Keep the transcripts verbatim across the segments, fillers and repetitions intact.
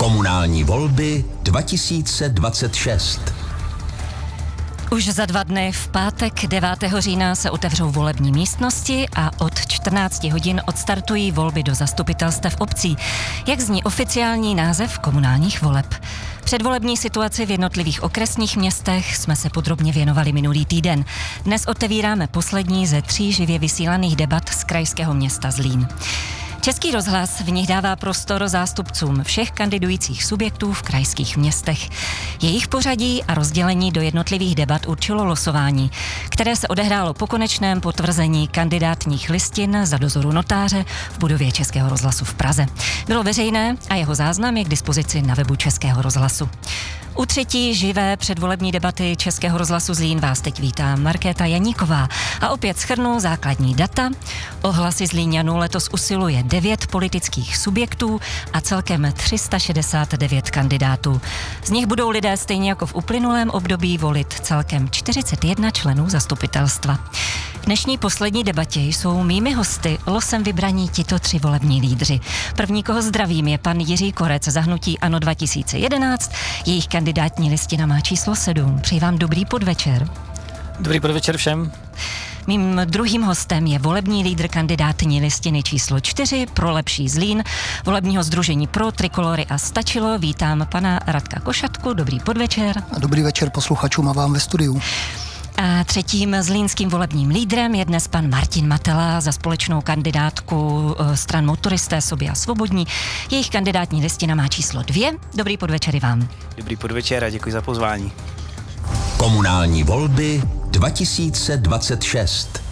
Komunální volby dva tisíce dvacet šest. Už za dva dny v pátek devátého října se otevřou volební místnosti a od čtrnácti hodin odstartují volby do zastupitelstev obcí. Jak zní oficiální název komunálních voleb? Předvolební situaci v jednotlivých okresních městech jsme se podrobně věnovali minulý týden. Dnes otevíráme poslední ze tří živě vysílaných debat z krajského města Zlín. Český rozhlas v nich dává prostor zástupcům všech kandidujících subjektů v krajských městech. Jejich pořadí a rozdělení do jednotlivých debat určilo losování, které se odehrálo po konečném potvrzení kandidátních listin za dozoru notáře v budově Českého rozhlasu v Praze. Bylo veřejné a jeho záznam je k dispozici na webu Českého rozhlasu. U třetí živé předvolební debaty Českého rozhlasu Zlín vás teď vítá Markéta Janíková a opět shrnu základní data. O hlasy Zlíňanů letos usiluje devět politických subjektů a celkem tři sta šedesát devět kandidátů. Z nich budou lidé stejně jako v uplynulém období volit celkem čtyřicet jedna členů zastupitelstva. V dnešní poslední debatě jsou mými hosty losem vybraní tito tři volební lídři. První, koho zdravím, je pan Jiří Korec za hnutí ANO dva tisíce jedenáct. Jejich kandidátní listina má číslo sedm. Přeji vám dobrý podvečer. Dobrý podvečer všem. Mým druhým hostem je volební lídr kandidátní listiny číslo čtyři pro lepší Zlín, volebního sdružení Pro, Trikolory a Stačilo. Vítám pana Radka Košatku. Dobrý podvečer. A dobrý večer posluchačům a vám ve studiu. A třetím zlínským volebním lídrem je dnes pan Martin Matela za společnou kandidátku stran Motoristé, Sobě a Svobodní. Jejich kandidátní listina má číslo dvě. Dobrý podvečer i vám. Dobrý podvečer a děkuji za pozvání. Komunální volby dva tisíce dvacet šest.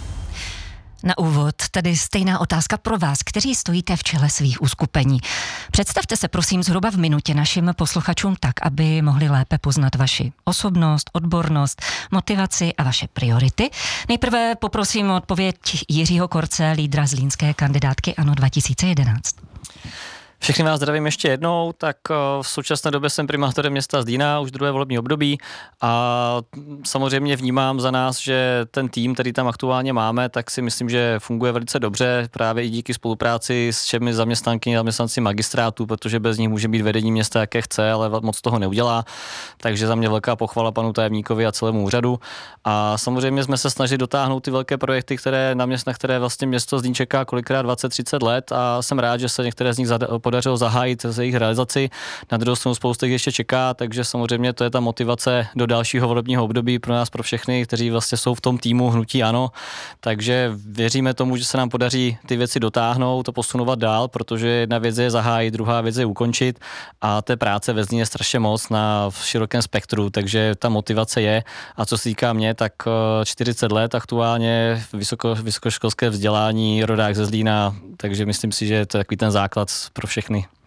Na úvod tedy stejná otázka pro vás, kteří stojíte v čele svých uskupení. Představte se prosím zhruba v minutě našim posluchačům tak, aby mohli lépe poznat vaši osobnost, odbornost, motivaci a vaše priority. Nejprve poprosím o odpověď Jiřího Korce, lídra zlínské kandidátky ANO dva tisíce jedenáct. Všechny vás zdravím ještě jednou, tak v současné době jsem primátorem města Zlína už druhé volební období a samozřejmě vnímám za nás, že ten tým, který tam aktuálně máme, tak si myslím, že funguje velice dobře, právě i díky spolupráci s všemi zaměstnankyni a zaměstnanci magistrátu, protože bez nich může být vedení města, jaké chce, ale moc toho neudělá, takže za mě velká pochvala panu tajemníkovi a celému úřadu. A samozřejmě jsme se snažili dotáhnout ty velké projekty, které na měst, na které vlastně město Zlín čeká kolikrát dvacet třicet let a jsem rád, že se některé z nich zada- podařilo zahájit z jejich realizaci. Na druhou stranu spoustu ještě čeká, takže samozřejmě to je ta motivace do dalšího volebního období pro nás, pro všechny, kteří vlastně jsou v tom týmu hnutí ANO. Takže věříme tomu, že se nám podaří ty věci dotáhnout a posunovat dál, protože jedna věc je zahájit, druhá věc je ukončit a té práce ve Zlíně je strašně moc na širokém spektru, takže ta motivace je. A co se týká mě, tak čtyřicet let aktuálně, vysoko, vysokoškolské vzdělání, rodák ze Zlína, takže myslím si, že to je takový ten základ pro všechny.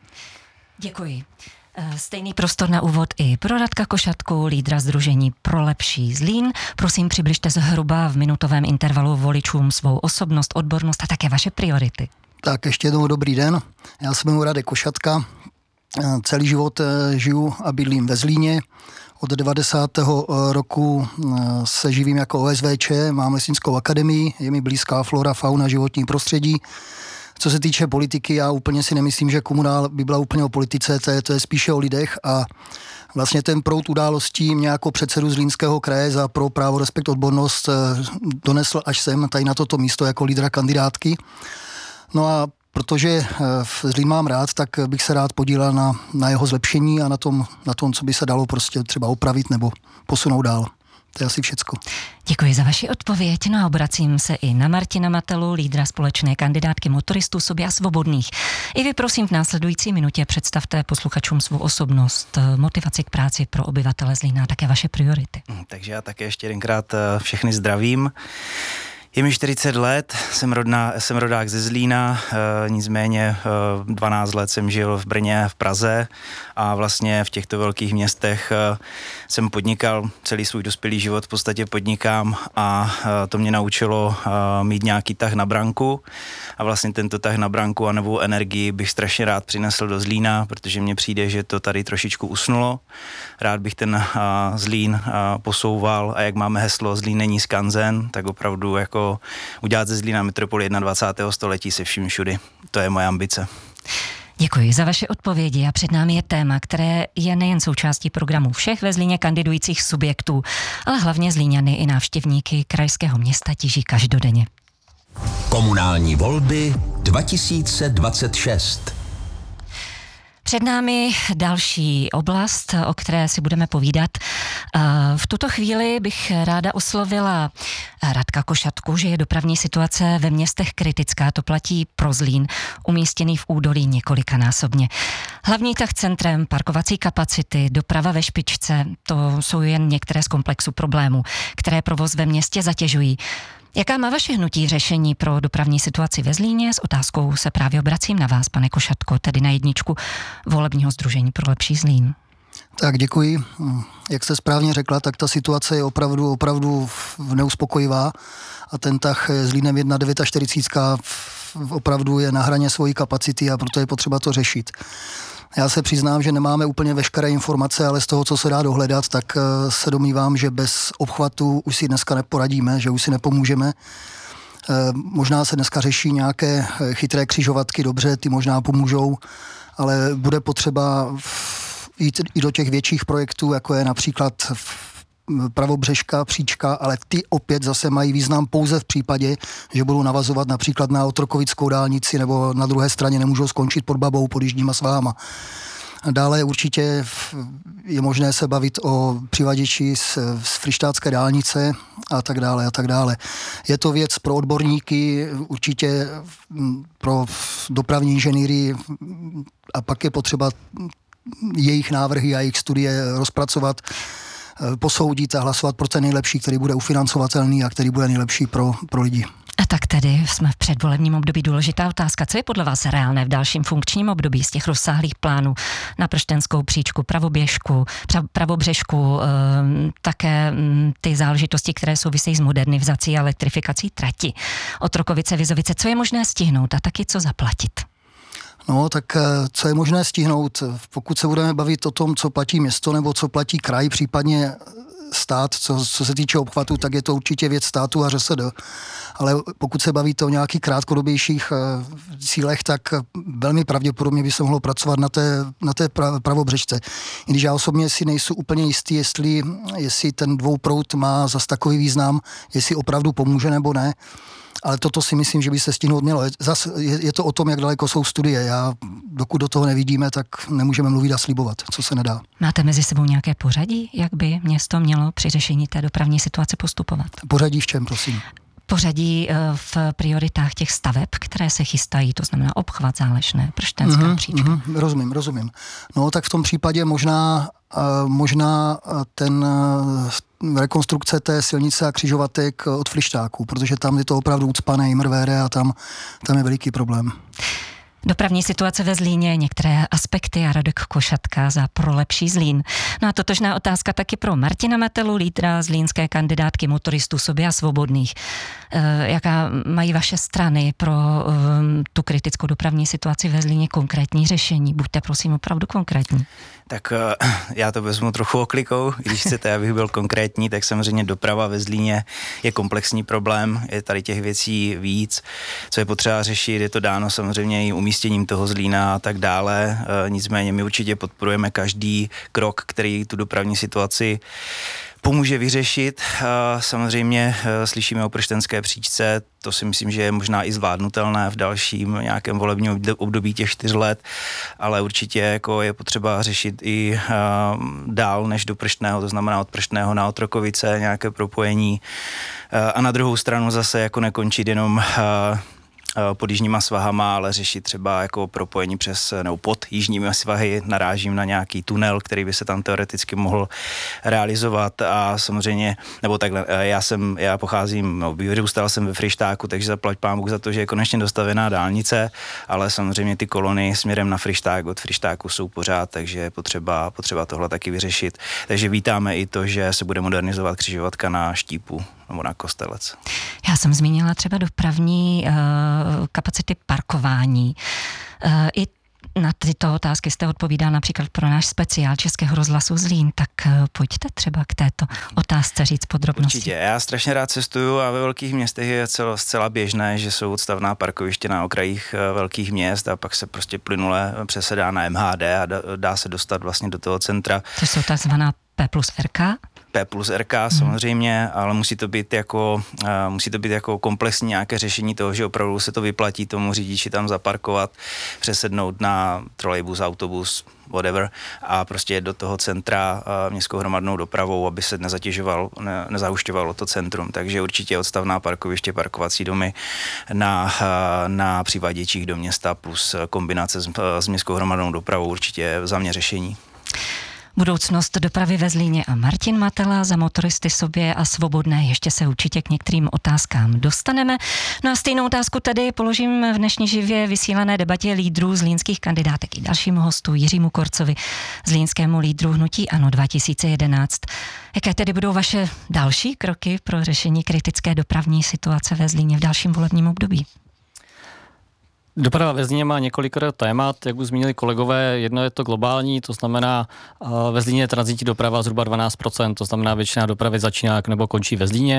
Děkuji. Stejný prostor na úvod i pro Radka Košatku, lídra sdružení Pro lepší Zlín. Prosím, přibližte zhruba v minutovém intervalu voličům svou osobnost, odbornost a také vaše priority. Tak ještě jednou dobrý den. Já se jmenuji Radek Košatka. Celý život žiju a bydlím ve Zlíně. Od devadesátého roku se živím jako O S V Č, mám lesnickou akademii, je mi blízká flora, fauna, životní prostředí. Co se týče politiky, já úplně si nemyslím, že komunál by byla úplně o politice, to je, to je spíše o lidech a vlastně ten proud událostí mě jako předsedu Zlínského kraje za pro právo, respekt, odbornost donesl až sem, tady na toto místo jako lídra kandidátky. No a protože v Zlín mám rád, tak bych se rád podílel na, na jeho zlepšení a na tom, na tom, co by se dalo prostě třeba opravit nebo posunout dál. To je asi všecko. Děkuji za vaši odpověď. No a obracím se i na Martina Matelu, lídra společné kandidátky Motoristů, Sobě a Svobodných. I vy prosím v následující minutě představte posluchačům svou osobnost, motivaci k práci pro obyvatele Zlína a také vaše priority. Takže já také ještě jedenkrát všechny zdravím. Je mi čtyřicet let, jsem, rodná, jsem rodák ze Zlína, e, nicméně e, dvanáct let jsem žil v Brně, v Praze a vlastně v těchto velkých městech e, jsem podnikal celý svůj dospělý život, v podstatě podnikám a e, to mě naučilo e, mít nějaký tah na branku a vlastně tento tah na branku a novou energii bych strašně rád přinesl do Zlína, protože mně přijde, že to tady trošičku usnulo. Rád bych ten e, Zlín e, posouval a jak máme heslo Zlín není skanzen, tak opravdu jako udělat ze Zlína metropoli dvacátého prvního století se vším všudy. To je moje ambice. Děkuji za vaše odpovědi a před námi je téma, které je nejen součástí programu všech ve Zlíně kandidujících subjektů, ale hlavně Zlíňany i návštěvníky krajského města tíží každodenně. Komunální volby dva tisíce dvacet šest. Před námi další oblast, o které si budeme povídat. V tuto chvíli bych ráda oslovila Radka Košatku, že je dopravní situace ve městech kritická. To platí pro Zlín, umístěný v údolí několikanásobně. Hlavní tah centrem, parkovací kapacity, doprava ve špičce, to jsou jen některé z komplexu problémů, které provoz ve městě zatěžují. Jaká má vaše hnutí řešení pro dopravní situaci ve Zlíně? S otázkou se právě obracím na vás, pane Košatko, tedy na jedničku volebního sdružení pro lepší Zlín. Tak děkuji. Jak jste správně řekla, tak ta situace je opravdu, opravdu neuspokojivá a ten tah s Zlínem jedna čtyřicet devět opravdu je na hraně svojí kapacity a proto je potřeba to řešit. Já se přiznám, že nemáme úplně veškeré informace, ale z toho, co se dá dohledat, tak se domnívám, že bez obchvatu už si dneska neporadíme, že už si nepomůžeme. Možná se dneska řeší nějaké chytré křižovatky, dobře, ty možná pomůžou, ale bude potřeba jít i do těch větších projektů, jako je například Pravobřežka, Příčka, ale ty opět zase mají význam pouze v případě, že budou navazovat například na Otrokovickou dálnici nebo na druhé straně nemůžou skončit pod Babou, pod Jižníma Svahama. Dále určitě je možné se bavit o přivaděči z, z Fryštátské dálnice a tak dále a tak dále. Je to věc pro odborníky, určitě pro dopravní inženýry a pak je potřeba jejich návrhy a jejich studie rozpracovat, posoudit a hlasovat pro ten nejlepší, který bude ufinancovatelný a který bude nejlepší pro, pro lidi. A tak tedy jsme v předvolebním období. Důležitá otázka. Co je podle vás reálné v dalším funkčním období z těch rozsáhlých plánů na Prštenskou příčku, Pravoběžku, Pravobřežku, e, také m, ty záležitosti, které souvisejí s modernizací a elektrifikací trati, Otrokovice, Vizovice. Co je možné stihnout a taky co zaplatit? No, tak co je možné stihnout? Pokud se budeme bavit o tom, co platí město nebo co platí kraj, případně stát, co, co se týče obchvatu, tak je to určitě věc státu a ŘSD. Ale pokud se bavíte o nějakých krátkodobějších cílech, tak velmi pravděpodobně by se mohlo pracovat na té, na té pravobřežce. I když já osobně si nejsem úplně jistý, jestli, jestli ten dvouproud má zas takový význam, jestli opravdu pomůže nebo ne. Ale toto si myslím, že by se stihnout mělo. Zas je, je to o tom, jak daleko jsou studie. Já, dokud do toho nevidíme, tak nemůžeme mluvit a slibovat, co se nedá. Máte mezi sebou nějaké pořadí, jak by město mělo při řešení té dopravní situace postupovat? Pořadí v čem, prosím? Pořadí v prioritách těch staveb, které se chystají, to znamená obchvat Zálešné, Prštenská mm-hmm, příčka. Mm-hmm, rozumím, rozumím. No tak v tom případě možná, možná ten rekonstrukce té silnice a křižovatek od Fryštáku, protože tam je to opravdu ucpané i mrvére a tam, tam je veliký problém. Dopravní situace ve Zlíně, některé aspekty a Radek Košatka za Pro lepší Zlín. No a totožná otázka taky pro Martina Metelu, lídra zlínské kandidátky Motoristů sobě a svobodných. E, jaká mají vaše strany pro e, tu kritickou dopravní situaci ve Zlíně konkrétní řešení? Buďte prosím opravdu konkrétní. Tak já to vezmu trochu oklikou, když chcete, abych byl konkrétní, tak samozřejmě doprava ve Zlíně je komplexní problém, je tady těch věcí víc, co je potřeba řešit, je to dáno samozřejmě i umístěním toho Zlína a tak dále, nicméně my určitě podporujeme každý krok, který tu dopravní situaci pomůže vyřešit. Samozřejmě slyšíme o Prštenské příčce, to si myslím, že je možná i zvládnutelné v dalším nějakém volebním období těch čtyř let, ale určitě jako je potřeba řešit i dál než do Prštného, to znamená od Prštného na Otrokovice, nějaké propojení a na druhou stranu zase jako nekončit jenom pod Jižníma Svahama, ale řešit třeba jako propojení přes, nebo pod Jižními Svahy, narážím na nějaký tunel, který by se tam teoreticky mohl realizovat a samozřejmě, nebo takhle, já jsem, já pocházím, no, vyrůstal jsem ve Fryštáku, takže zaplať pán Bůh za to, že je konečně dostavená dálnice, ale samozřejmě ty kolony směrem na Fryšták od Fryštáku jsou pořád, takže je potřeba, potřeba tohle taky vyřešit. Takže vítáme i to, že se bude modernizovat křižovatka na Štípu nebo na Kostelec. Já jsem zmínila třeba dopravní uh, kapacity parkování. Uh, I Na tyto otázky jste odpovídal například pro náš speciál Českého rozhlasu Zlín, tak pojďte třeba k této otázce říct podrobnosti. Určitě, já strašně rád cestuju a ve velkých městech je celo, zcela běžné, že jsou odstavná parkoviště na okrajích velkých měst a pak se prostě plynule přesedá na M H D a dá, dá se dostat vlastně do toho centra. To jsou takzvaná P plus R K? P plus R K samozřejmě, ale musí to být jako, uh, musí to být jako komplexní nějaké řešení toho, že opravdu se to vyplatí tomu řidiči tam zaparkovat, přesednout na trolejbus, autobus, whatever, a prostě do toho centra uh, městskou hromadnou dopravou, aby se nezatěžoval, ne, nezahušťovalo to centrum. Takže určitě odstavná parkoviště, parkovací domy na, uh, na přivaděčích do města plus kombinace s, uh, s městskou hromadnou dopravou určitě za mě řešení. Budoucnost dopravy ve Zlíně a Martin Matela, za motoristy sobě a svobodné. Ještě se určitě k některým otázkám dostaneme. No a stejnou otázku tedy položím v dnešní živě vysílané debatě lídrů zlínských kandidátek i dalšímu hostu Jiřímu Korcovi, zlínskému lídru hnutí ANO dva tisíce jedenáct. Jaké tedy budou vaše další kroky pro řešení kritické dopravní situace ve Zlíně v dalším volebním období? Doprava ve Zlíně má několik témat, jak už zmínili kolegové. Jedno je to globální, to znamená ve Zlíně je tranzitní doprava zhruba dvanáct procent, to znamená většina dopravy začíná nebo končí ve Zlíně.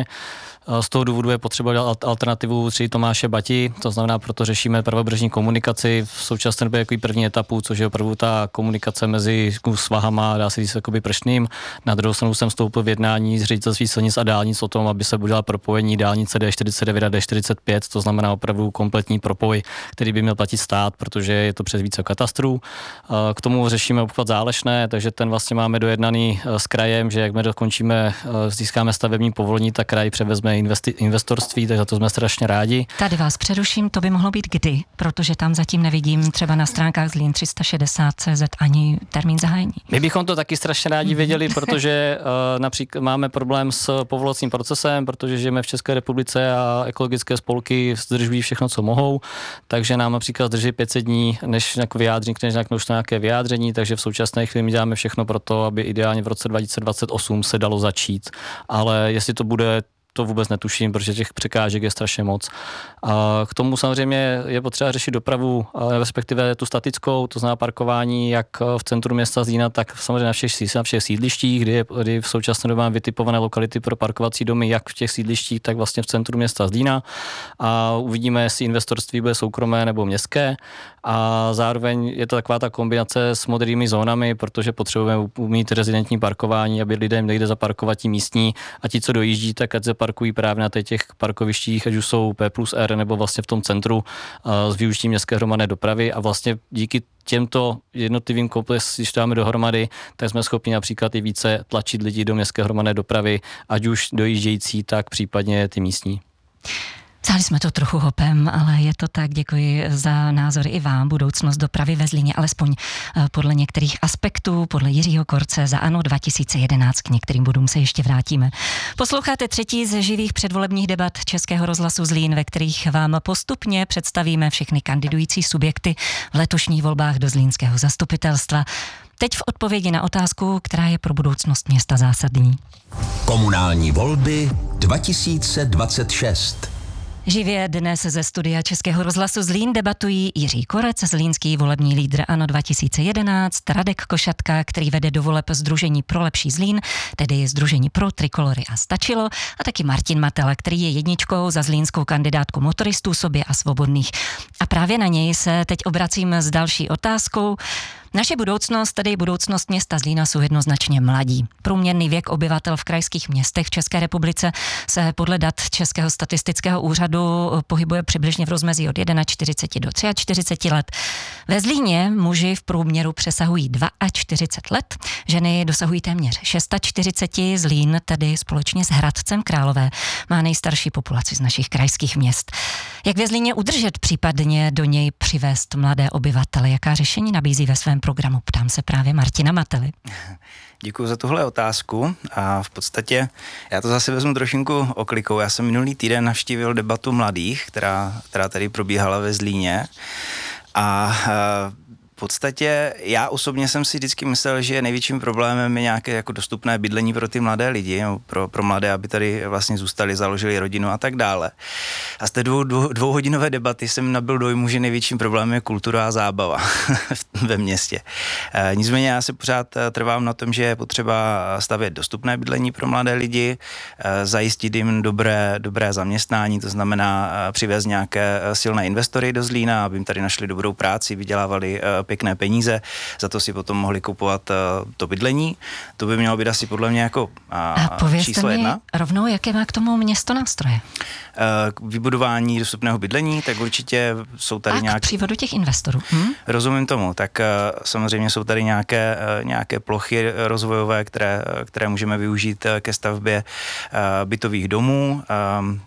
Z toho důvodu je potřeba dělat alternativu tří Tomáše Bati, to znamená, proto řešíme pravobřežní komunikaci v současné době jako první etapu, což je opravdu ta komunikace mezi svahama, dá se říct jakoby pršným. Na druhou stranu jsem vstoupil v jednání s ředitelství silnic a dálnic o tom, aby se udělalo propojení dálnice D čtyřicet devět a D čtyřicet pět, to znamená opravdu kompletní propoj, který by měl platit stát, protože je to přes více katastrů. K tomu řešíme obchvat Zálešné, takže ten vlastně máme dojednaný s krajem, že jak my dokončíme, získáme stavební povolení, tak kraj převezme investi- investorství, takže za to jsme strašně rádi. Tady vás přeruším, to by mohlo být kdy, protože tam zatím nevidím třeba na stránkách Zlín tři sta šedesát tečka cé zet ani termín zahájení. My bychom to taky strašně rádi věděli, protože uh, například máme problém s povolovacím procesem, protože žijeme v České republice a ekologické spolky zdržují všechno, co mohou, takže nám například zdrží pět set dní, než jako vyjádření, než nějaké vyjádření, takže v současné chvíli my děláme všechno pro to, aby ideálně v roce dva tisíce dvacet osm se dalo začít. Ale jestli to bude, to vůbec netuším, protože těch překážek je strašně moc. A k tomu samozřejmě je potřeba řešit dopravu, respektive tu statickou, to znamená parkování jak v centru města Zlína, tak samozřejmě na všech, na všech sídlištích, kdy, je, kdy v současné době máme vytipované lokality pro parkovací domy, jak v těch sídlištích, tak vlastně v centru města Zlína. A uvidíme, jestli investorství bude soukromé nebo městské. A zároveň je to taková ta kombinace s modrými zónami, protože potřebujeme mít rezidentní parkování, aby lidem nejde zaparkovat tí místní a ti, co dojíždí, tak ať se parkují právě na těch parkovištích, ať už jsou P plus R nebo vlastně v tom centru uh, s využitím městské hromadné dopravy a vlastně díky těmto jednotlivým komplexům, když to dáme dohromady, tak jsme schopni například i více tlačit lidi do městské hromadné dopravy, ať už dojíždějící, tak případně ty místní. Vzali jsme to trochu hopem, ale je to tak. Děkuji za názory i vám. Budoucnost dopravy ve Zlíně, alespoň podle některých aspektů, podle Jiřího Korce za ANO dva tisíce jedenáct, k některým bodům se ještě vrátíme. Posloucháte třetí z živých předvolebních debat Českého rozhlasu Zlín, ve kterých vám postupně představíme všechny kandidující subjekty v letošních volbách do zlínského zastupitelstva. Teď v odpovědi na otázku, která je pro budoucnost města zásadní. Komunální volby dva tisíce dvacet šest. Živě dnes ze studia Českého rozhlasu Zlín debatují Jiří Korec, zlínský volební lídr ANO dva tisíce jedenáct, Radek Košatka, který vede do voleb Sdružení pro lepší Zlín, tedy Sdružení pro Trikolory a Stačilo, a taky Martin Matela, který je jedničkou za zlínskou kandidátku motoristů sobě a svobodných. A právě na něj se teď obracím s další otázkou. Naše budoucnost, tedy budoucnost města Zlína, jsou jednoznačně mladí. Průměrný věk obyvatel v krajských městech v České republice se podle dat Českého statistického úřadu pohybuje přibližně v rozmezí od čtyřicet jedna do čtyřicet tři let. Ve Zlíně muži v průměru přesahují čtyřicet dva let, ženy dosahují téměř čtyřicet šest, Zlín tedy společně s Hradcem Králové má nejstarší populaci z našich krajských měst. Jak ve Zlíně udržet, případně do něj přivést mladé obyvatele? Jaká řešení nabízí ve svém programu? Ptám se právě Martina Mately. Děkuji za tuhle otázku a v podstatě já to zase vezmu trošinku oklikou. Já jsem minulý týden navštívil debatu mladých, která, která tady probíhala ve Zlíně a V podstatě já osobně jsem si vždycky myslel, že největším problémem je nějaké jako dostupné bydlení pro ty mladé lidi, no, pro, pro mladé, aby tady vlastně zůstali, založili rodinu a tak dále. A z té dvou, dvou, dvouhodinové debaty jsem nabyl dojmu, že největším problémem je kultura a zábava ve městě. E, nicméně já se pořád trvám na tom, že je potřeba stavět dostupné bydlení pro mladé lidi, e, zajistit jim dobré, dobré zaměstnání, to znamená e, přivést nějaké silné investory do Zlína, aby jim tady našli dobrou práci, vydělávali e, pěkné peníze, za to si potom mohli kupovat uh, to bydlení. To by mělo být asi podle mě jako uh, a povězte číslo mi jedna. Rovnou, jaké má k tomu město nástroje? Uh, k vybudování dostupného bydlení, tak určitě jsou tady a nějaké... A k přívodu těch investorů. Hm? Rozumím tomu. Tak uh, samozřejmě jsou tady nějaké, uh, nějaké plochy rozvojové, které, které můžeme využít uh, ke stavbě uh, bytových domů. Um,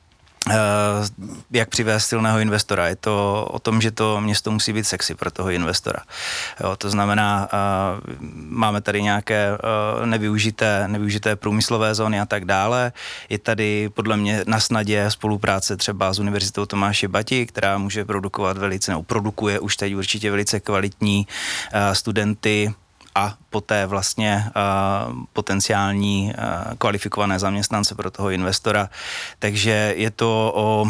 jak přivést silného investora. Je to o tom, že to město musí být sexy pro toho investora. Jo, to znamená, uh, máme tady nějaké uh, nevyužité, nevyužité průmyslové zóny a tak dále. Je tady podle mě na snadě spolupráce třeba s Univerzitou Tomáše Bati, která může produkovat velice, nebo produkuje už teď určitě velice kvalitní uh, studenty a poté vlastně uh, potenciální uh, kvalifikované zaměstnance pro toho investora. Takže je to o,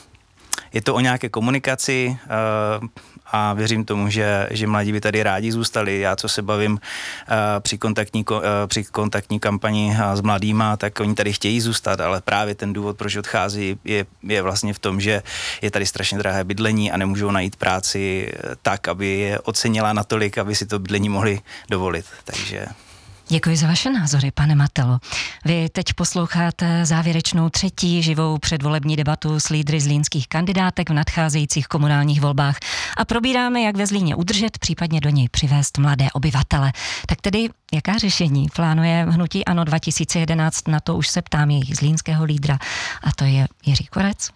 je to o nějaké komunikaci uh, a věřím tomu, že, že mladí by tady rádi zůstali. Já, co se bavím uh, při, kontaktní, uh, při kontaktní kampani uh, s mladýma, tak oni tady chtějí zůstat, ale právě ten důvod, proč odchází, je, je vlastně v tom, že je tady strašně drahé bydlení a nemůžou najít práci tak, aby je ocenila natolik, aby si to bydlení mohli dovolit. Takže... Děkuji za vaše názory, pane Matelo. Vy teď posloucháte závěrečnou třetí živou předvolební debatu s lídry zlínských kandidátek v nadcházejících komunálních volbách a probíráme, jak ve Zlíně udržet, případně do něj přivést mladé obyvatele. Tak tedy, jaká řešení plánuje hnutí ANO dva tisíce jedenáct, na to už se ptám jejich zlínského lídra, a to je Jiří Korec.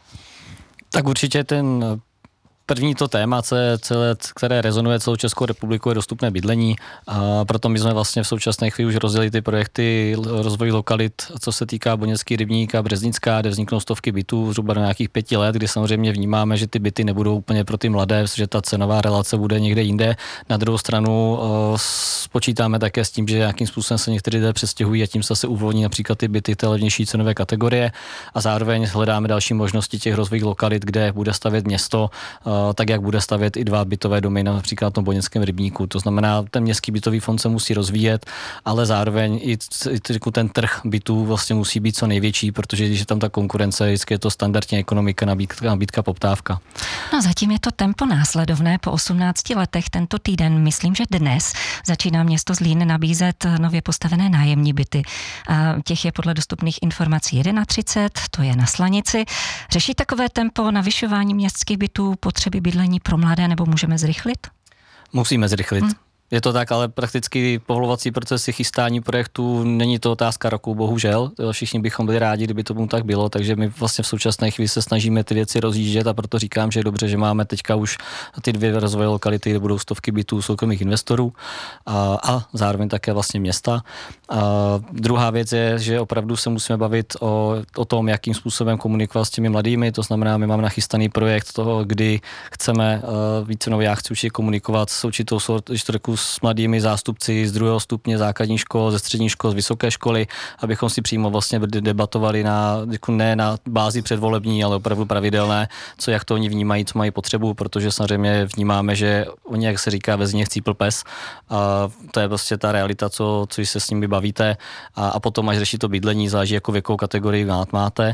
Tak určitě ten první to téma, celé, které rezonuje celou Českou republiku, je dostupné bydlení. A proto my jsme vlastně v současné chvíli už rozdělili ty projekty rozvoji lokalit, co se týká Boněcký rybník a Březnická, kde vzniknou stovky bytů zhruba do nějakých pěti let, kdy samozřejmě vnímáme, že ty byty nebudou úplně pro ty mladé, že ta cenová relace bude někde jinde. Na druhou stranu spočítáme také s tím, že nějakým způsobem se někteří lidé přestěhují a tím se uvolní například ty byty té levnější cenové kategorie a zároveň hledáme další možnosti těch rozvojích lokalit, kde bude stavět město, tak jak bude stavět i dva bytové domy například na tom Boněckém rybníku. To znamená, ten městský bytový fond se musí rozvíjet, ale zároveň i ten trh bytů vlastně musí být co největší, protože když je tam ta konkurence, vždycky je to standardní ekonomika, nabídka, nabídka poptávka. No zatím je to tempo následovné. Po osmnácti letech tento týden, myslím, že dnes, začíná město Zlín nabízet nově postavené nájemní byty. A těch je podle dostupných informací třicet jedna, to je na Slanici. Řeší takové tempo navyšování městských bytů potřeby bydlení pro mladé, nebo můžeme zrychlit? Musíme zrychlit. Hmm. Je to tak, ale prakticky povolovací procesy chystání projektů není to otázka roku, bohužel. Všichni bychom byli rádi, kdyby to tak bylo, takže my vlastně v současné chvíli se snažíme ty věci rozjíždět a proto říkám, že je dobře, že máme teďka už ty dvě rozvoje lokality, kde budou stovky bytů soukromých investorů a, a zároveň také vlastně města. A druhá věc je, že opravdu se musíme bavit o, o tom, jakým způsobem komunikovat s těmi mladými, to znamená, my máme nachystaný projekt toho, kdy chceme uh, vícenově, já chci určitě komunikovat s určitou historiku s mladými zástupci z druhého stupně základních škol, ze střední škol, z vysoké školy, abychom si přímo vlastně debatovali na, ne na bázi předvolební, ale opravdu pravidelné, co jak to oni vnímají, co mají potřebu, protože samozřejmě vnímáme, že oni, jak se říká, ve Zlíně chcípl pes. A to je prostě ta realita, co, co se s nimi bavíte. A, a potom, až řešit to bydlení, záleží, jako věkovou kategorii máte.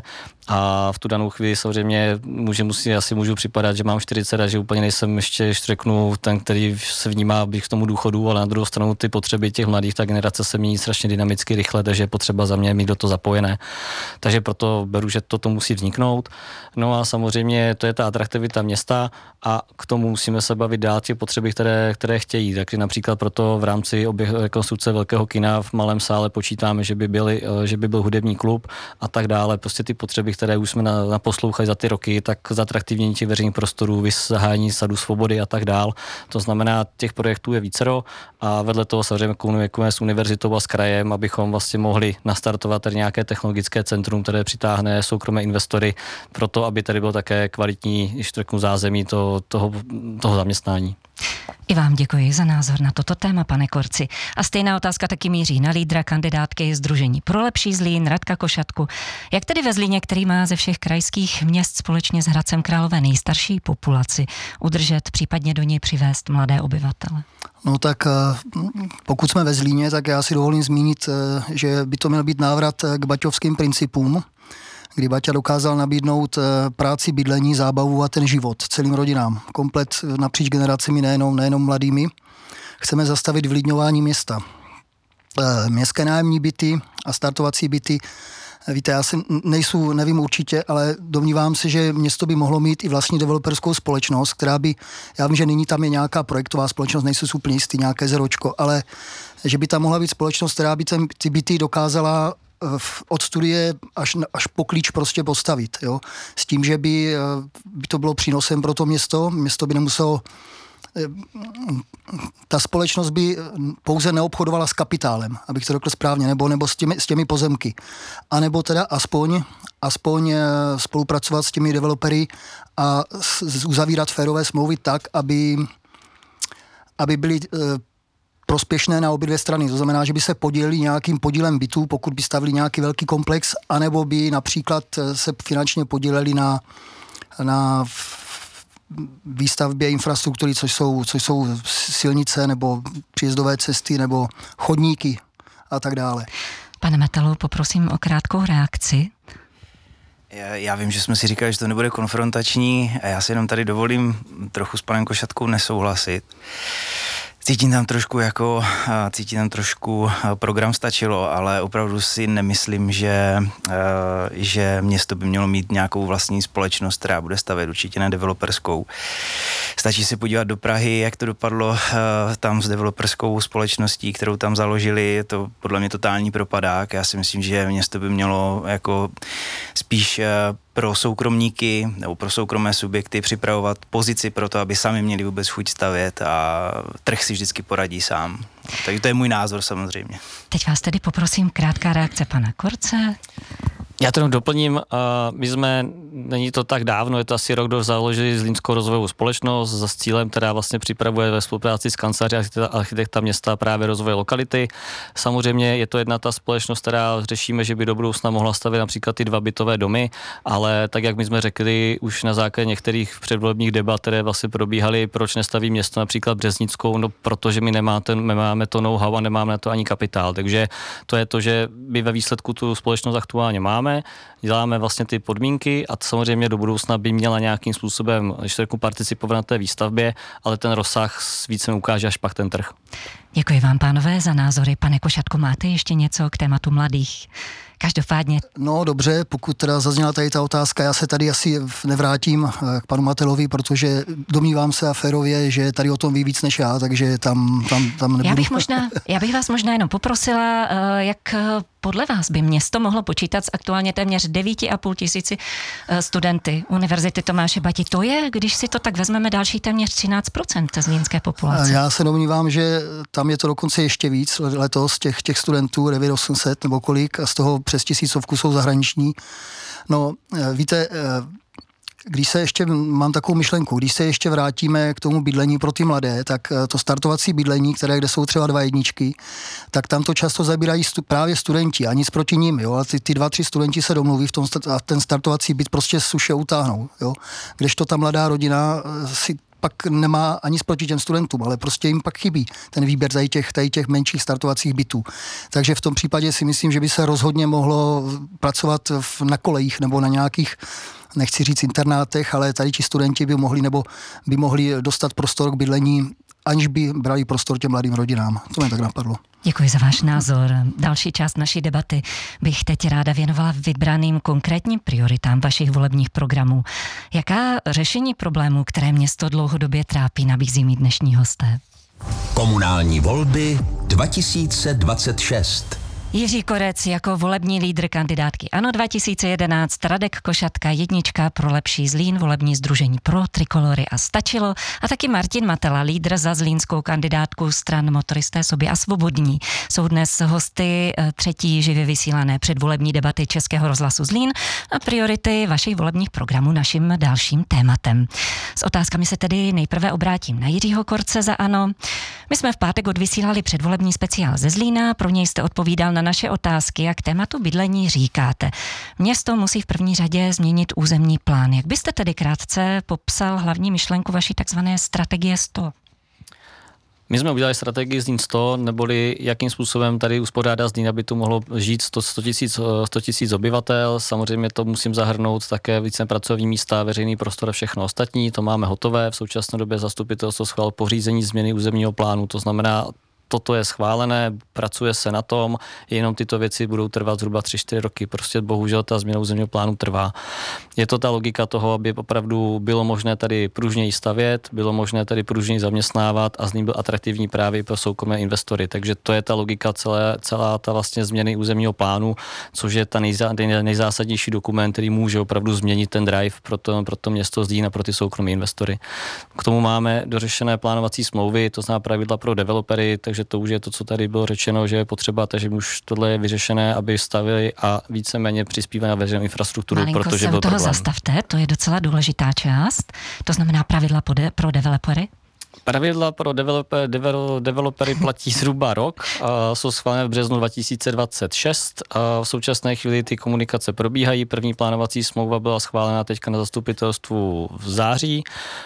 A v tu danou chvíli samozřejmě může, musí, asi můžu připadat, že mám čtyřicet a že úplně nejsem ještě, ještě řeknu, ten, který se vnímá bych k tomu důchodu, ale na druhou stranu ty potřeby těch mladých, ta generace se mění strašně dynamicky rychle, takže je potřeba za mě mít do toho zapojené. Takže proto beru, že toto musí vzniknout. No a samozřejmě to je ta atraktivita města a k tomu musíme se bavit dál těch potřeby, které, které chtějí. Takže například proto v rámci obě rekonstrukce velkého kina v malém sále počítáme, že by, byli, že by byl hudební klub a tak dále. Prostě ty potřeby, které už jsme naposlouchali za ty roky, tak zatraktivnění těch veřejných prostorů, vysáhání sadu svobody a tak dál. To znamená, těch projektů je vícero a vedle toho samozřejmě komunikujeme s univerzitou a s krajem, abychom vlastně mohli nastartovat tady nějaké technologické centrum, které přitáhne soukromé investory pro to, aby tady bylo také kvalitní, když řeknu, zázemí to, toho, toho zaměstnání. I vám děkuji za názor na toto téma, pane Korci. A stejná otázka taky míří na lídra kandidátky Sdružení pro lepší Zlín, Radka Košatku. Jak tedy ve Zlíně, který má ze všech krajských měst společně s Hradcem Králové nejstarší populaci, udržet, případně do něj přivést mladé obyvatele? No tak pokud jsme ve Zlíně, tak já si dovolím zmínit, že by to měl být návrat k baťovským principům, kdy Baťa dokázal nabídnout práci, bydlení, zábavu a ten život celým rodinám. Komplet napříč generacemi, nejenom, nejenom mladými. Chceme zastavit vylidňování města. Městské nájemní byty a startovací byty, víte, já si nejsou, nevím určitě, ale domnívám se, že město by mohlo mít i vlastní developerskou společnost, která by, já vím, že nyní tam je nějaká projektová společnost, nejsou úplně jistý, nějaké zeročko, ale že by tam mohla být společnost, která by ten, ty byty dokázala od studie až, až po klíč prostě postavit. Jo? S tím, že by, by to bylo přínosem pro to město, město by nemuselo, ta společnost by pouze neobchodovala s kapitálem, abych to řekl správně, nebo, nebo s, těmi, s těmi pozemky. A nebo teda aspoň, aspoň spolupracovat s těmi developery a uzavírat férové smlouvy tak, aby, aby byly prospěšné na obě dvě strany. To znamená, že by se podělili nějakým podílem bytů, pokud by stavili nějaký velký komplex, anebo by například se finančně podělili na, na výstavbě infrastruktury, což jsou, což jsou silnice nebo příjezdové cesty nebo chodníky a tak dále. Pane Metalu, poprosím o krátkou reakci. Já, já vím, že jsme si říkali, že to nebude konfrontační a já si jenom tady dovolím trochu s panem Košatkou nesouhlasit. Cítím tam trošku jako, cítím tam trošku program stačilo, ale opravdu si nemyslím, že, že město by mělo mít nějakou vlastní společnost, která bude stavět, určitě ne developerskou. Stačí se podívat do Prahy, jak to dopadlo tam s developerskou společností, kterou tam založili, je to podle mě totální propadák. Já si myslím, že město by mělo jako spíš pro soukromníky nebo pro soukromé subjekty připravovat pozici pro to, aby sami měli vůbec chuť stavět a trh si vždycky poradí sám. Takže to je můj názor samozřejmě. Teď vás tedy poprosím krátká reakce pana Korce. Já to jenom doplním, my jsme, není to tak dávno, je to asi rok, kdo založili Zlínskou rozvojovou společnost s cílem, která vlastně připravuje ve spolupráci s kanceláří architekta města právě rozvoje lokality. Samozřejmě je to jedna ta společnost, která řešíme, že by do budoucna mohla stavět například ty dva bytové domy, ale tak, jak my jsme řekli už na základě některých předvolebních debat, které vlastně probíhaly, proč nestaví město například Březnickou, no protože my nemá ten, nemáme to know-how a nemáme na to ani kapitál, takže to je to, že my ve výsledku tu společnost aktuálně máme. Děláme vlastně ty podmínky a samozřejmě do budoucna by měla nějakým způsobem, když to participovat na té výstavbě, ale ten rozsah více mi ukáže až pak ten trh. Děkuji vám, pánové, za názory. Pane Košatko, máte ještě něco k tématu mladých? Každopádně. No dobře, pokud teda zazněla tady ta otázka, já se tady asi nevrátím k panu Matelovi, protože domnívám se a férově, že tady o tom ví víc než já, takže tam, tam, tam nebudu. Já bych, možná, já bych vás možná jenom poprosila, jak podle vás by město mohlo počítat s aktuálně téměř devět a půl tisíci studenty Univerzity Tomáše Bati. To je, když si to tak vezmeme, další téměř třináct procent zlínské populace. Já se domnívám, že tam je to dokonce ještě víc letos těch, těch studentů, devět osm set nebo kolik, a z toho přes tisícovku jsou zahraniční. No, víte, když se ještě, mám takovou myšlenku, když se ještě vrátíme k tomu bydlení pro ty mladé, tak to startovací bydlení, které, kde jsou třeba dva jedničky, tak tam to často zabírají stu, právě studenti a nic proti ním, jo, a ty, ty dva, tři studenti se domluví v tom, a ten startovací byt prostě suše utáhnou, jo, kdežto ta mladá rodina si pak nemá ani proti těm studentům, ale prostě jim pak chybí ten výběr tady těch, tady těch menších startovacích bytů. Takže v tom případě si myslím, že by se rozhodně mohlo pracovat v, na kolejích nebo na nějakých, nechci říct internátech, ale tady ti studenti by mohli nebo by mohli dostat prostor k bydlení, aniž by brali prostor těm mladým rodinám. To mě tak napadlo. Děkuji za váš názor. Další část naší debaty bych teď ráda věnovala vybraným konkrétním prioritám vašich volebních programů. Jaká řešení problémů, které město dlouhodobě trápí, nabízí mít dnešní hosté? Komunální volby dva tisíce dvacet šest. Jiří Korec jako volební lídr kandidátky ANO dva tisíce jedenáct, Radek Košatka jednička pro lepší Zlín, volební sdružení pro Trikolory a stačilo, a taky Martin Matela, lídr za zlínskou kandidátku stran Motoristé, sobě a svobodní. Jsou dnes hosty třetí živě vysílané předvolební debaty Českého rozhlasu Zlín a priority vašich volebních programů naším dalším tématem. S otázkami se tedy nejprve obrátím na Jiřího Korce za ANO. My jsme v pátek odvysílali předvolební speciál ze Zlína, pro něj jste odpovídal na naše otázky, jak tématu bydlení říkáte. Město musí v první řadě změnit územní plán. Jak byste tedy krátce popsal hlavní myšlenku vaší takzvané strategie sto? My jsme udělali strategii Zlín sto, neboli jakým způsobem tady uspořádat Zlín, aby tu mohlo žít sto tisíc obyvatel. Samozřejmě to musím zahrnout také více pracovní místa, veřejný prostor a všechno ostatní. To máme hotové. V současné době zastupitelstvo schválilo pořízení změny územního plánu, to znamená, toto je schválené, pracuje se na tom, jenom tyto věci budou trvat zhruba tři čtyři roky. Prostě bohužel ta změna územního plánu trvá. Je to ta logika toho, aby opravdu bylo možné tady pružněji stavět, bylo možné tady pružněji zaměstnávat a Zlín byl atraktivní právě pro soukromé investory. Takže to je ta logika celé, celá ta vlastně změny územního plánu, což je ta nejzá, nejzásadnější dokument, který může opravdu změnit ten drive pro to, pro to město Zlín a pro ty soukromé investory. K tomu máme dořešené plánovací smlouvy, to znamená pravidla pro developery, takže to už je to, co tady bylo řečeno, že je potřeba, takže už tohle je vyřešené, aby stavili a víceméně přispívali na veřejnou infrastrukturu, Malinko protože se byl u toho problém. zastavte, to je docela důležitá část, to znamená pravidla pro developery. Pravidla pro developer, devel, developery platí zhruba rok, a jsou schválené v březnu dva tisíce dvacet šest. A v současné chvíli ty komunikace probíhají. První plánovací smlouva byla schválena teďka na zastupitelstvu v září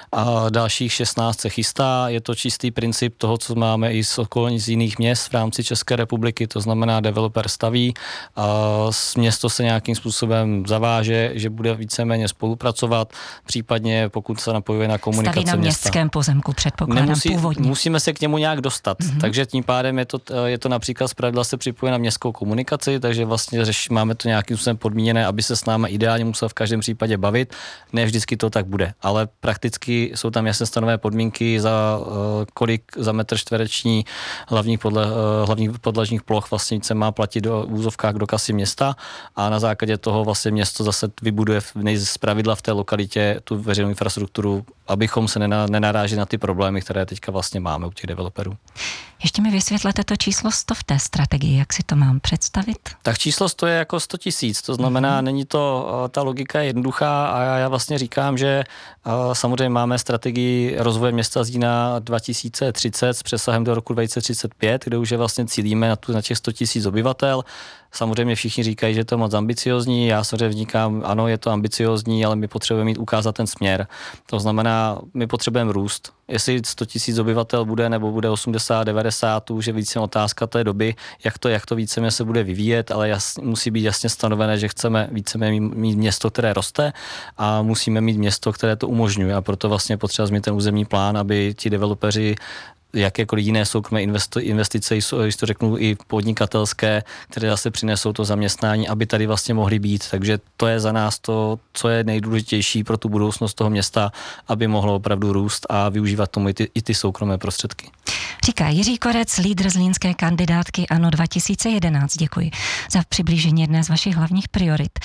a dalších šestnáct se chystá. Je to čistý princip toho, co máme i z okolních z jiných měst v rámci České republiky, to znamená developer staví a město se nějakým způsobem zaváže, že bude víceméně spolupracovat, případně pokud se napojuje na komunikace staví na města. Městském pozemku před Nemusí, původně. musíme se k němu nějak dostat, mm-hmm. takže tím pádem je to, je to například zpravidla se připojuje na městskou komunikaci, takže vlastně řeš, máme to nějakým způsobem podmíněné, aby se s námi ideálně musel v každém případě bavit. Ne vždycky to tak bude, ale prakticky jsou tam jasně stanovené podmínky za uh, kolik za metr čtvereční hlavních, podle, uh, hlavních podlažních ploch vlastně se má platit do úzovkách do kasy města a na základě toho vlastně město zase vybuduje zpravidla v té lokalitě tu veřejnou infrastrukturu, abychom se nenarážili na ty problémy, které teďka vlastně máme u těch developerů. Ještě mi vysvětlete to číslo sto v té strategii, jak si to mám představit? Tak číslo sto je jako sto tisíc, to znamená, mm-hmm. není to, ta logika je jednoduchá a já, já vlastně říkám, že uh, samozřejmě máme strategii rozvoje města Zlína dva tisíce třicet s přesahem do roku dva tisíce třicet pět, kde už je vlastně cílíme na, tu, na těch sto tisíc obyvatel. Samozřejmě všichni říkají, že je to moc ambiciozní, já samozřejmě vníkám, ano, je to ambiciozní, ale my potřebujeme mít ukázat ten směr. To znamená, my potřebujeme růst. Jestli sto tisíc obyvatel bude, nebo bude osmdesát, devadesát, to už je více otázka té doby, jak to, jak to víceméně se bude vyvíjet, ale jasně, musí být jasně stanovené, že chceme víceméně mít město, které roste a musíme mít město, které to umožňuje a proto vlastně potřeba změnit ten územní plán, aby ti developeři jakékoliv jiné soukromé investice, když to řeknu i podnikatelské, které zase přinesou to zaměstnání, aby tady vlastně mohly být. Takže to je za nás to, co je nejdůležitější pro tu budoucnost toho města, aby mohlo opravdu růst a využívat tomu i ty, i ty soukromé prostředky. Říká Jiří Korec, lídr zlínské kandidátky ANO dva tisíce jedenáct. Děkuji za přiblížení jedné z vašich hlavních priorit.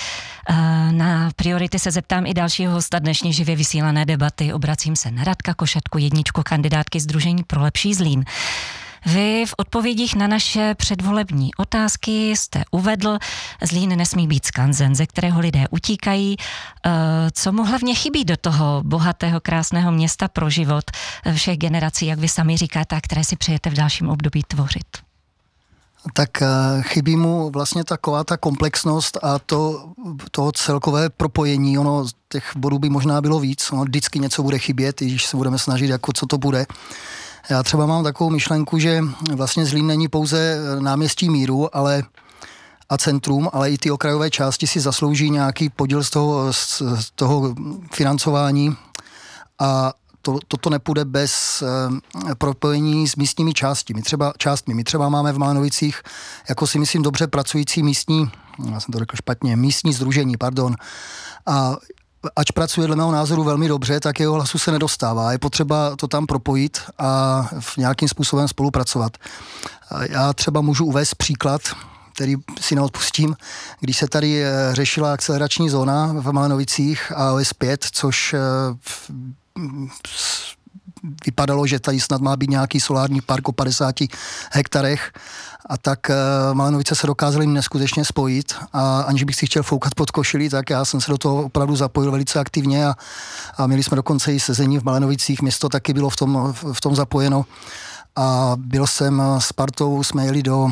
Na priority se zeptám i dalšího hosta dnešní živě vysílané debaty. Obracím se na Radka Košatku, jedničku kandidátky Sdružení pro lepší Zlín. Vy v odpovědích na naše předvolební otázky jste uvedl, Zlín nesmí být skanzen, ze kterého lidé utíkají. Co mu hlavně chybí do toho bohatého, krásného města pro život všech generací, jak vy sami říkáte, a které si přejete v dalším období tvořit? Tak chybí mu vlastně taková ta komplexnost a to, to celkové propojení. Ono těch bodů by možná bylo víc, ono vždycky něco bude chybět, když se budeme snažit, jako co to bude. Já třeba mám takovou myšlenku, že vlastně Zlín není pouze náměstí míru, ale a centrum, ale i ty okrajové části si zaslouží nějaký podíl z toho, z toho financování a to, toto nepůjde bez eh, propojení s místními částmi. Třeba, částmi. My třeba máme v Mánovicích, jako si myslím, dobře pracující místní, já jsem to řekl špatně, místní sdružení, pardon, a ač pracuje dle mého názoru velmi dobře, tak jeho hlasu se nedostává. Je potřeba to tam propojit a v nějakým způsobem spolupracovat. Já třeba můžu uvést příklad, který si neodpustím, když se tady řešila akcelerační zóna v Malenovicích a O S pět, což vypadalo, že tady snad má být nějaký solární park o padesáti hektarech, a tak Malenovice se dokázaly neskutečně spojit, a aniž bych si chtěl foukat pod košilí, tak já jsem se do toho opravdu zapojil velice aktivně, a, a měli jsme dokonce i sezení v Malenovicích, město taky bylo v tom, v tom zapojeno, a byl jsem s partou, jsme jeli do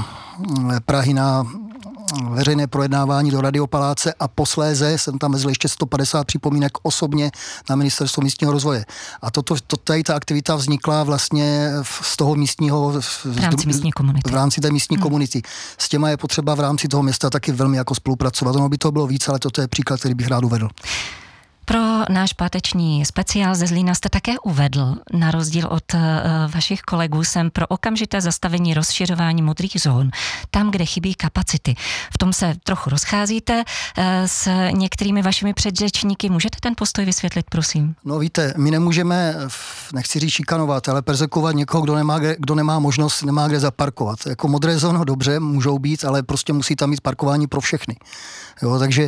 Prahy na veřejné projednávání do Radiopaláce a posléze jsem tam vezl ještě sto padesát připomínek osobně na Ministerstvo místního rozvoje. A toto, to, tady ta aktivita vznikla vlastně z toho místního... V rámci místní komunity. V rámci té místní hmm. komunity. S těma je potřeba v rámci toho města taky velmi jako spolupracovat. Ono by to bylo víc, ale toto je příklad, který bych rád uvedl. Pro náš páteční speciál ze Zlína jste také uvedl, na rozdíl od uh, vašich kolegů, jsem pro okamžité zastavení rozšiřování modrých zón, tam, kde chybí kapacity. V tom se trochu rozcházíte uh, s některými vašimi předřečníky. Můžete ten postoj vysvětlit, prosím? No víte, my nemůžeme, nechci říct šikanovat, ale perzekovat někoho, kdo nemá, kdo nemá možnost, nemá kde zaparkovat. Jako modré zóny dobře, můžou být, ale prostě musí tam mít parkování pro všechny. Jo, takže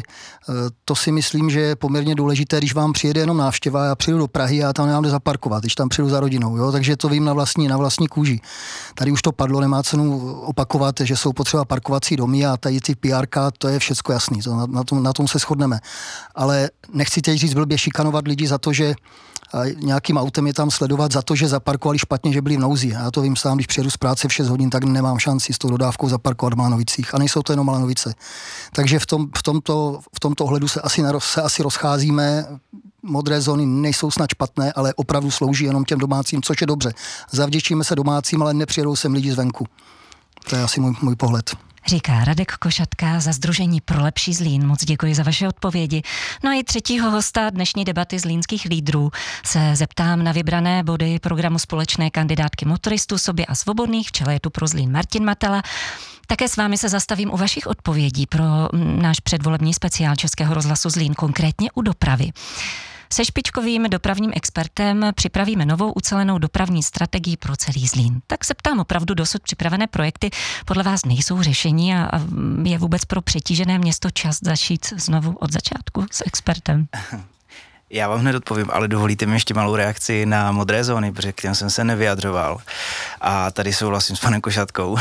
to si myslím, že je poměrně důležité, když vám přijede jenom návštěva, já přijdu do Prahy a tam nemám kde zaparkovat, když tam přijdu za rodinou, jo, takže to vím na vlastní, na vlastní kůži. Tady už to padlo, nemá cenu opakovat, že jsou potřeba parkovací domy a tady ty P R K, to je všecko jasný, to, na, na, tom, na tom se shodneme. Ale nechci teď říct blbě šikanovat lidi za to, že a nějakým autem je tam sledovat za to, že zaparkovali špatně, že byli v nouzi. Já to vím sám, když přijedu z práce v šest hodin, tak nemám šanci s tou dodávkou zaparkovat v Malenovicích. A nejsou to jenom Malenovice. Takže v, tom, v, tomto, v tomto ohledu se asi, se asi rozcházíme. Modré zóny nejsou snad špatné, ale opravdu slouží jenom těm domácím, což je dobře. Zavděčíme se domácím, ale nepřijedou sem lidi zvenku. To je asi můj, můj pohled. Říká Radek Košatka za Sdružení pro lepší Zlín. Moc děkuji za vaše odpovědi. No a i třetího hosta dnešní debaty zlínských lídrů se zeptám na vybrané body programu společné kandidátky motoristů Sobě a svobodných. V čele je tu pro Zlín Martin Matela. Také s vámi se zastavím u vašich odpovědí pro náš předvolební speciál Českého rozhlasu Zlín, konkrétně u dopravy. Se špičkovým dopravním expertem připravíme novou ucelenou dopravní strategii pro celý Zlín. Tak se ptám, opravdu dosud připravené projekty podle vás nejsou řešení a, a je vůbec pro přetížené město čas začít znovu od začátku s expertem? Já vám hned odpovím, ale dovolíte mi ještě malou reakci na modré zóny, protože k těm jsem se nevyjadřoval. A tady souhlasím s panem Košatkou.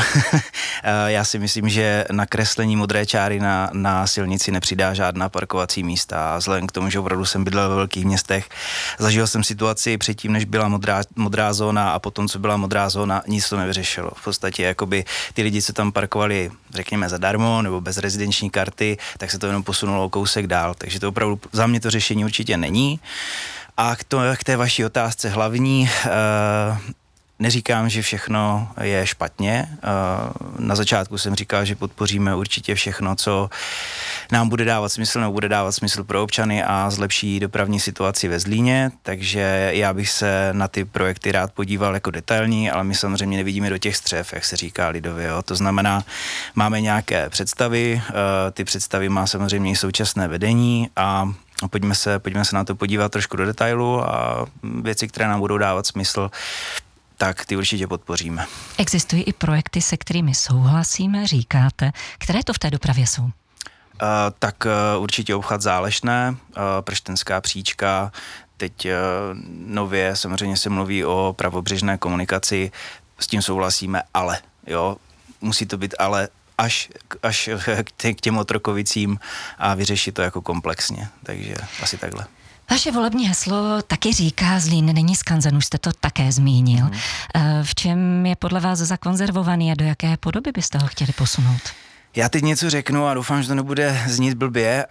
Já si myslím, že nakreslení modré čáry na, na silnici nepřidá žádná parkovací místa. A vzhledem k tomu, že opravdu jsem bydlel ve velkých městech, zažil jsem situaci předtím, než byla modrá, modrá zóna, a potom, co byla modrá zóna, nic to nevyřešilo. V podstatě jakoby ty lidi, co tam parkovali, řekněme, zadarmo nebo bez rezidenční karty, tak se to jenom posunulo kousek dál. Takže to opravdu za mě to řešení určitě není. A k, to, k té vaší otázce hlavní, uh, neříkám, že všechno je špatně. Uh, na začátku jsem říkal, že podpoříme určitě všechno, co nám bude dávat smysl, nebo bude dávat smysl pro občany a zlepší dopravní situaci ve Zlíně, takže já bych se na ty projekty rád podíval jako detailní, ale my samozřejmě nevidíme do těch střev, jak se říká lidově. Jo. To znamená, máme nějaké představy, uh, ty představy má samozřejmě i současné vedení a Pojďme se, pojďme se na to podívat trošku do detailu a věci, které nám budou dávat smysl, tak ty určitě podpoříme. Existují i projekty, se kterými souhlasíme, říkáte. Které to v té dopravě jsou? Uh, tak uh, určitě obchod Zálešné, uh, Prštenská příčka, teď uh, nově samozřejmě se mluví o pravobřežné komunikaci, s tím souhlasíme, ale jo, musí to být ale až, až k těm Otrokovicím a vyřešit to jako komplexně. Takže asi takhle. Vaše volební heslo taky říká Zlín není skanzen, už jste to také zmínil. Hmm. V čem je podle vás zakonzervovaný a do jaké podoby byste ho chtěli posunout? Já teď něco řeknu a doufám, že to nebude znít blbě.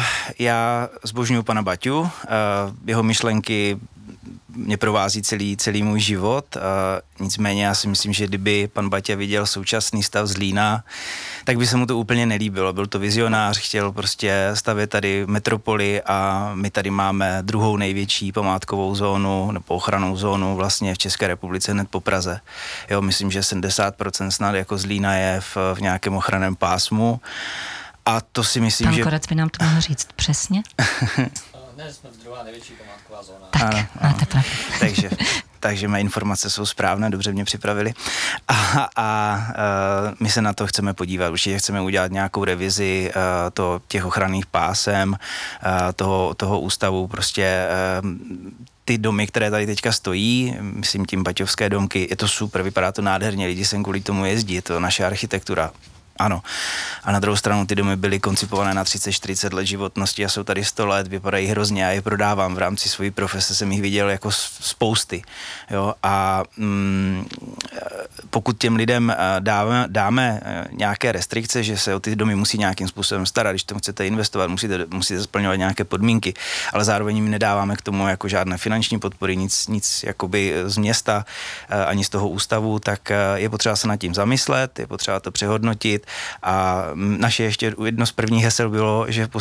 Já zbožňuji pana Baťu, jeho myšlenky mě provází celý, celý můj život. A nicméně já si myslím, že kdyby pan Baťa viděl současný stav Zlína, tak by se mu to úplně nelíbilo. Byl to vizionář, chtěl prostě stavět tady metropoli a my tady máme druhou největší památkovou zónu nebo ochrannou zónu vlastně v České republice hned po Praze. Jo, myslím, že sedmdesát procent snad jako Zlína je v, v nějakém ochranném pásmu. A to si myslím, Pan že... Pan Korec by nám to mohl říct přesně? Ne, jsme druhá největší památková zóna. Tak, ano, máte pravdu. Takže takže mé informace jsou správné, dobře mě připravili. A, a my se na to chceme podívat. Určitě chceme udělat nějakou revizi to, těch ochranných pásem, toho, toho ústavu, prostě ty domy, které tady teďka stojí, myslím tím baťovské domky, je to super, vypadá to nádherně, lidi sem kvůli tomu jezdí, je to naše architektura. Ano. A na druhou stranu ty domy byly koncipované na třicet čtyřicet let životnosti a jsou tady sto let, vypadají hrozně a je prodávám. V rámci své profese jsem jich viděl jako spousty. Jo? A mm, pokud těm lidem dáme, dáme nějaké restrikce, že se o ty domy musí nějakým způsobem starat, když tam chcete investovat, musíte, musíte splňovat nějaké podmínky, ale zároveň jim nedáváme k tomu jako žádné finanční podpory, nic, nic jakoby z města ani z toho ústavu, tak je potřeba se nad tím zamyslet, je potřeba to přehodnotit. A naše ještě jedno z prvních hesel bylo, že